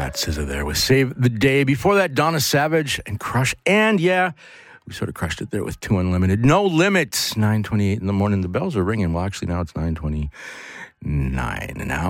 Matt SZA there with Save the Day. Before that, Donna Savage and Crush. And yeah, we sort of crushed it there with 2 Unlimited. No Limits, 9:28 in the morning. The bells are ringing. Well, actually, now it's 9:29. Now